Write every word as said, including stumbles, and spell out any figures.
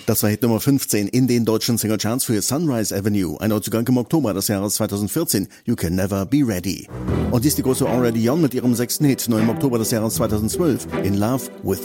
Das war Hit Nummer fünfzehn in den deutschen Singlecharts für Sunrise Avenue, ein Neuzugang im Oktober des Jahres zweitausendvierzehn, You Can Never Be Ready. Und dies die große Already On mit ihrem sechsten Hit, neu im Oktober des Jahres zweitausendzwölf, In Love with